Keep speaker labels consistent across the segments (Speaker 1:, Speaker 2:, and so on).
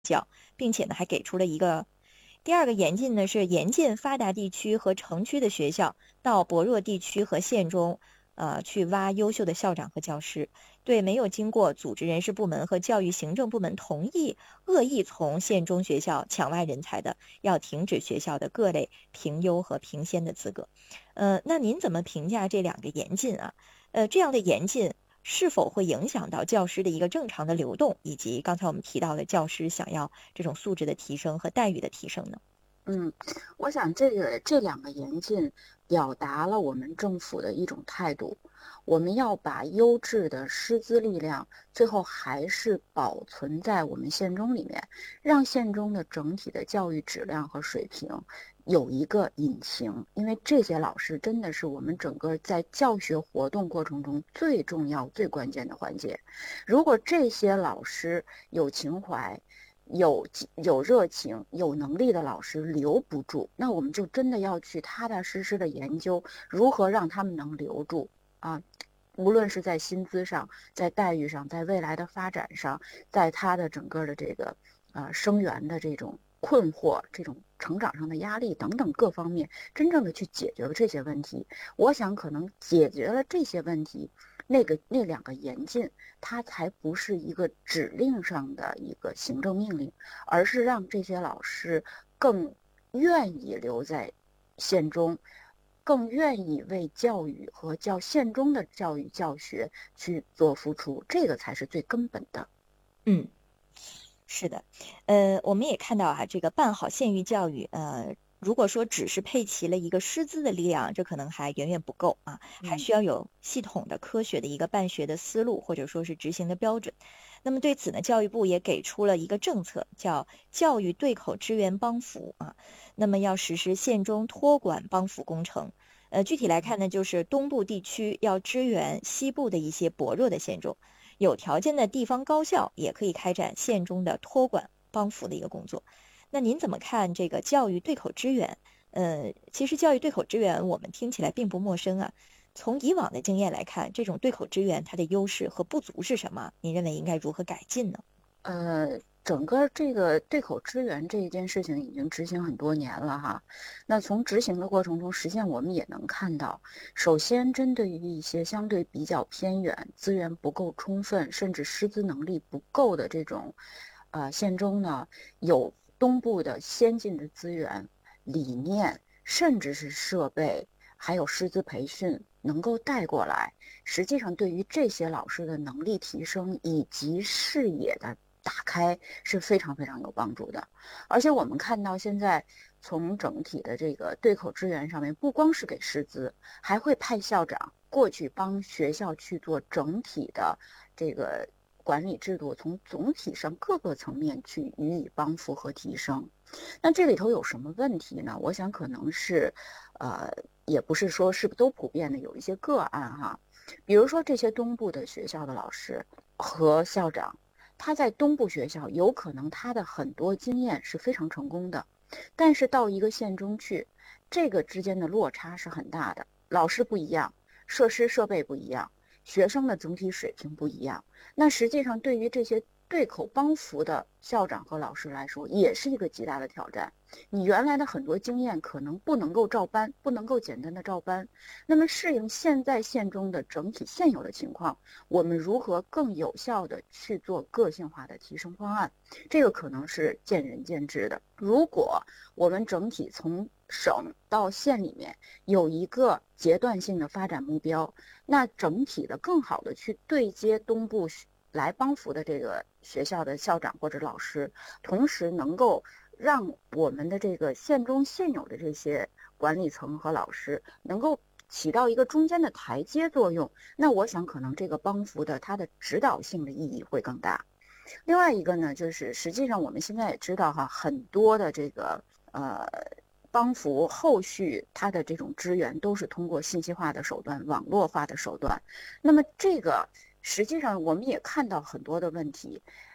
Speaker 1: 教，并且呢还给出了一个第二个严禁呢是严禁发达地区和城区的学校到薄弱地区和县中去挖优秀的校长和教师，对没有经过组织人事部门和教育行政部门同意恶意从县中学校抢挖人才的，要停止学校的各类评优和评先的资格。那您怎么评价这两个严禁啊？这样的严禁是否会影响到教师的一个正常的流动，以及刚才我们提到的教师想要这种素质的提升和待遇的提升呢？
Speaker 2: 我想这两个严禁表达了我们政府的一种态度，我们要把优质的师资力量最后还是保存在我们县中里面，让县中的整体的教育质量和水平有一个引擎，因为这些老师真的是我们整个在教学活动过程中最重要、最关键的环节。如果这些老师有情怀，有热情、有能力的老师留不住，那我们就真的要去踏踏实实的研究如何让他们能留住啊。无论是在薪资上、在待遇上、在未来的发展上，在他的整个的这个生源的这种困惑、这种成长上的压力等等各方面，真正的去解决了这些问题。我想可能解决了这些问题，那两个严禁，它才不是一个指令上的一个行政命令，而是让这些老师更愿意留在县中，更愿意为教育和县中的教育教学去做付出，这个才是最根本的。
Speaker 1: 嗯，是的，我们也看到这个办好县域教育，如果说只是配齐了一个师资的力量，这可能还远远不够啊，还需要有系统的、科学的一个办学的思路，或者说是执行的标准。那么对此呢，教育部也给出了一个政策，叫教育对口支援帮扶啊。那么要实施县中托管帮扶工程。具体来看呢，就是东部地区要支援西部的一些薄弱的县中，有条件的地方高校也可以开展县中的托管帮扶的一个工作。那您怎么看这个教育对口支援？其实教育对口支援我们听起来并不陌生啊。从以往的经验来看，这种对口支援它的优势和不足是什么？您认为应该如何改进呢？
Speaker 2: 整个这个对口支援这一件事情已经执行很多年了哈。那从执行的过程中，实际上我们也能看到，首先针对于一些相对比较偏远、资源不够充分，甚至师资能力不够的这种县中呢，有东部的先进的资源、理念，甚至是设备，还有师资培训能够带过来。实际上，对于这些老师的能力提升以及视野的打开是非常非常有帮助的。而且我们看到现在从整体的这个对口支援上面，不光是给师资，还会派校长过去帮学校去做整体的这个管理制度，从总体上各个层面去予以帮扶和提升。那这里头有什么问题呢？我想可能是也不是说是都普遍的，有一些个案哈。比如说这些东部的学校的老师和校长，他在东部学校有可能他的很多经验是非常成功的，但是到一个县中去，这个之间的落差是很大的，老师不一样，设施设备不一样，学生的总体水平不一样。那实际上对于这些对口帮扶的校长和老师来说，也是一个极大的挑战。你原来的很多经验可能不能够照搬，不能够简单的照搬。那么适应现在县中的整体现有的情况，我们如何更有效的去做个性化的提升方案？这个可能是见仁见智的。如果我们整体从省到县里面有一个阶段性的发展目标，那整体的更好的去对接东部来帮扶的这个学校的校长或者老师，同时能够让我们的这个县中现有的这些管理层和老师能够起到一个中间的台阶作用，那我想可能这个帮扶的它的指导性的意义会更大。另外一个呢，就是实际上我们现在也知道哈，很多的这个帮扶后续它的这种支援都是通过信息化的手段、网络化的手段。那么这个实际上我们也看到很多的问题，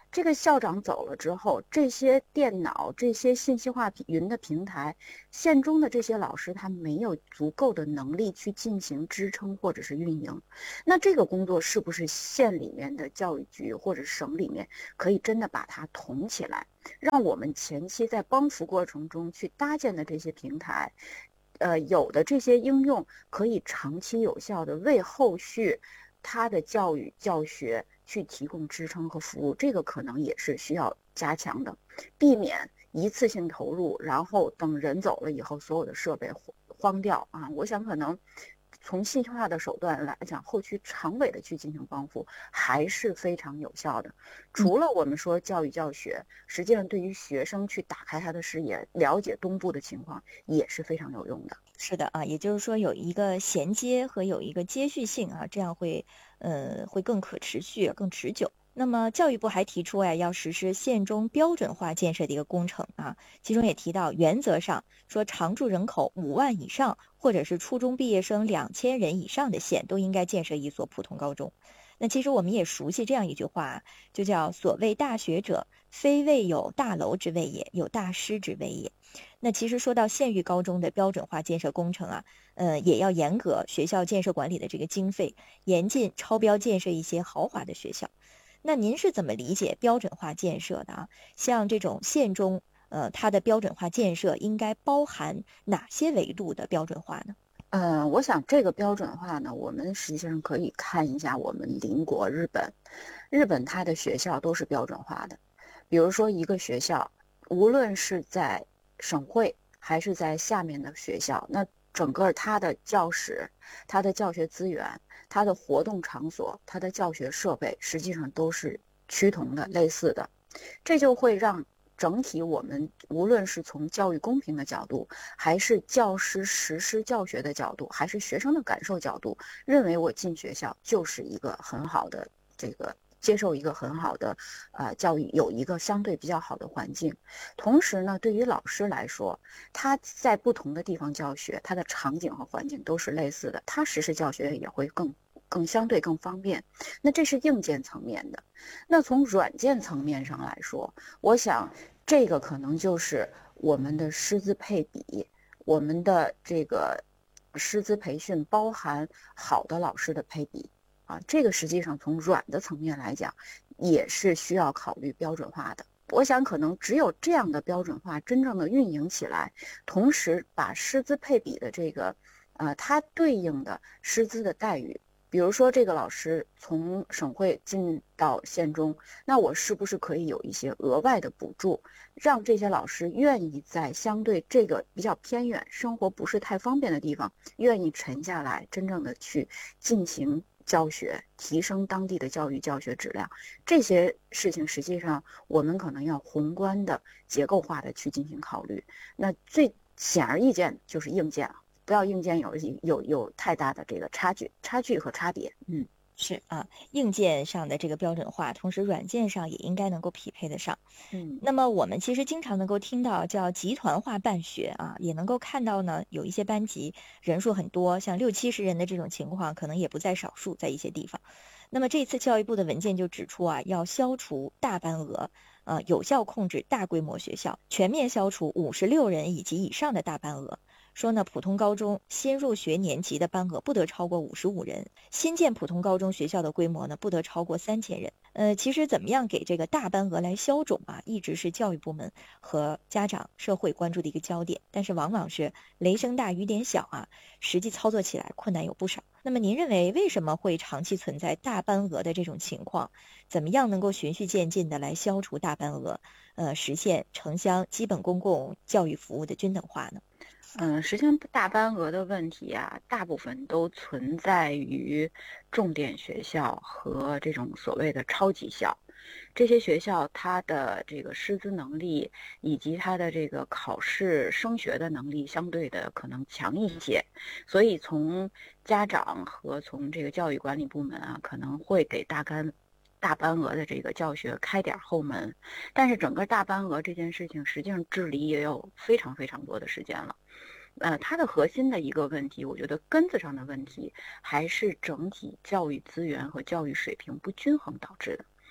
Speaker 2: 这个校长走了之后，这些电脑、这些信息化云的平台，县中的这些老师他没有足够的能力去进行支撑或者是运营。那这个工作是不是县里面的教育局或者省里面可以真的把它统起来，让我们前期在帮扶过程中去搭建的这些平台，有的这些应用可以长期有效的为后续他的教育教学去提供支撑和服务，这个可能也是需要加强的，避免一次性投入，然后等人走了以后，所有的设备荒掉啊。我想可能从信息化的手段来讲，后续长尾的去进行帮扶还是非常有效的。除了我们说教育教学，实际上对于学生去打开他的视野，了解东部的情况也是非常有用的。
Speaker 1: 是的啊，也就是说有一个衔接和有一个接续性啊，这样会更可持续、更持久。那么教育部还提出要实施县中标准化建设的一个工程啊，其中也提到原则上说常住人口5万以上，或者是初中毕业生2000人以上的县都应该建设一所普通高中。那其实我们也熟悉这样一句话，就叫所谓大学者，非谓有大楼之谓也，有大师之谓也。那其实说到县域高中的标准化建设工程啊，也要严格学校建设管理的这个经费，严禁超标建设一些豪华的学校。那您是怎么理解标准化建设的啊？像这种县中，它的标准化建设应该包含哪些维度的标准化呢？
Speaker 2: 我想这个标准化呢，我们实际上可以看一下我们邻国日本，日本它的学校都是标准化的。比如说一个学校，无论是在省会还是在下面的学校，那整个它的教室、它的教学资源、它的活动场所、它的教学设备，实际上都是趋同的、类似的。这就会让整体我们无论是从教育公平的角度，还是教师实施教学的角度，还是学生的感受角度，认为我进学校就是一个很好的接受一个很好的教育，有一个相对比较好的环境。同时呢，对于老师来说，他在不同的地方教学，他的场景和环境都是类似的，他实施教学也会更相对更方便。那这是硬件层面的。那从软件层面上来说，我想这个可能就是我们的师资配比，我们的这个师资培训包含好的老师的配比啊，这个实际上从软的层面来讲，也是需要考虑标准化的。我想可能只有这样的标准化真正的运营起来，同时把师资配比的这个它对应的师资的待遇，比如说这个老师从省会进到县中，那我是不是可以有一些额外的补助，让这些老师愿意在相对这个比较偏远、生活不是太方便的地方，愿意沉下来，真正的去进行教学，提升当地的教育教学质量。这些事情实际上我们可能要宏观的、结构化的去进行考虑。那最显而易见就是硬件了。不要硬件有太大的这个差距和差别。
Speaker 1: 是啊，硬件上的这个标准化，同时软件上也应该能够匹配得上。那么我们其实经常能够听到叫集团化办学啊，也能够看到呢，有一些班级人数很多，像60-70人的这种情况，可能也不在少数，在一些地方。那么这次教育部的文件就指出啊，要消除大班额，有效控制大规模学校，全面消除56人以上的大班额。说呢，普通高中新入学年级的班额不得超过55人，新建普通高中学校的规模呢不得超过3000人。其实怎么样给这个大班额来消肿啊，一直是教育部门和家长、社会关注的一个焦点，但是往往是雷声大雨点小啊，实际操作起来困难有不少。那么您认为为什么会长期存在大班额的这种情况？怎么样能够循序渐进的来消除大班额，实现城乡基本公共教育服务的均等化呢？
Speaker 2: 实际上大班额的问题啊，大部分都存在于重点学校和这种所谓的超级校。这些学校它的这个师资能力以及它的这个考试升学的能力相对的可能强一些，所以从家长和从这个教育管理部门啊，可能会给大班额的这个教学开点后门。但是整个大班额这件事情，实际上治理也有非常非常多的时间了。它的核心的一个问题，我觉得根子上的问题还是整体教育资源和教育水平不均衡导致的。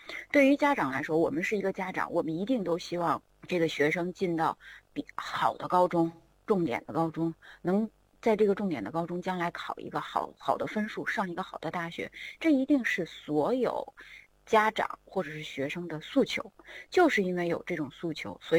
Speaker 2: 对于家长来说，我们是一个家长，我们一定都希望这个学生进到比好的高中，重点的高中，能在这个重点的高中将来考一个好的分数，上一个好的大学，这一定是所有家长或者是学生的诉求。就是因为有这种诉求，所以